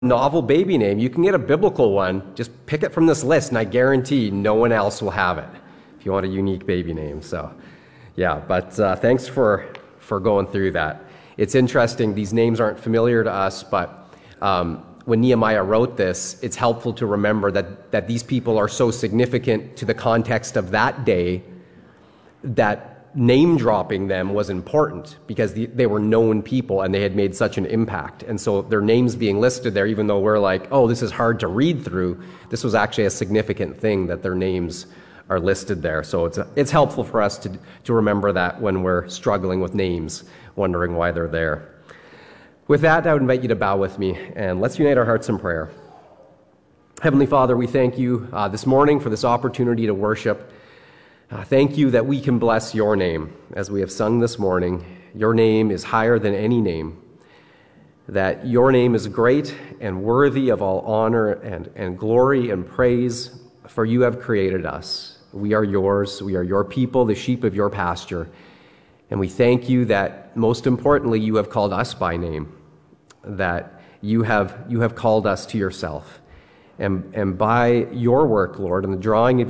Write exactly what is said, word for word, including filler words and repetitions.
novel baby name, you can get a biblical one. Just pick it from this list, and I guarantee no one else will have it if you want a unique baby name. So, yeah, but uh, thanks for, for going through that. It's interesting. These names aren't familiar to us, but um, when Nehemiah wrote this, it's helpful to remember that, that these people are so significant to the context of that day that name dropping them was important because the, they were known people and they had made such an impact. And so their names being listed there, even though we're like, oh, this is hard to read through, this was actually a significant thing that their names are listed there. So it's a, it's helpful for us to, to remember that when we're struggling with names, wondering why they're there. With that, I would invite you to bow with me and let's unite our hearts in prayer. Heavenly Father, we thank you uh, this morning for this opportunity to worship. Uh, thank you that we can bless your name as we have sung this morning. Your name is higher than any name, that your name is great and worthy of all honor and, and glory and praise, for you have created us. We are yours. We are your people, the sheep of your pasture. And we thank you that, most importantly, you have called us by name, that you have, you have called us to yourself. And, and by your work, Lord, and the drawing of